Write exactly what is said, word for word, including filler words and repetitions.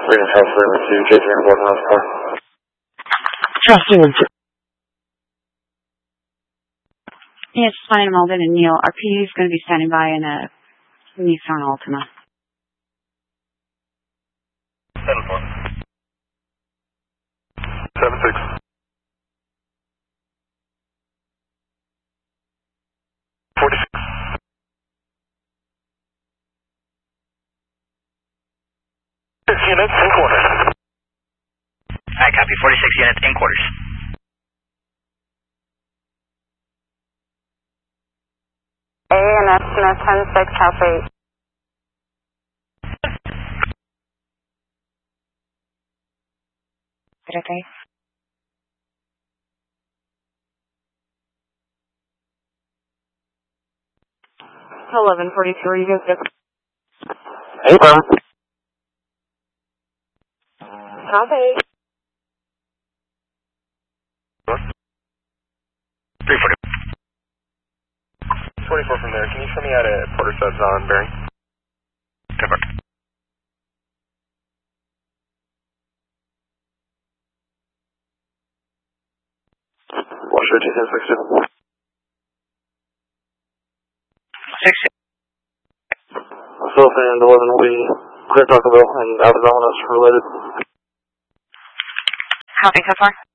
We're going to transfer over to J three on board house car. Trusting into. Yes, Flying Malden and Neil. R P U is going to be standing by in a Nissan Altima. seven four. seven six. forty-six. six units in quarters. Alright, copy. forty-six units in quarters. A and estimate ten six half eight. Okay. eleven forty-two, are you guys good? Hey, bro. Copy. three forty. twenty-four from there. Can you show me how to Porter subs on bearing? Covered. Watch your T ten six two. Six. Myself and eleven will be clear Taco Bell and out of Alamos related. Copy so far.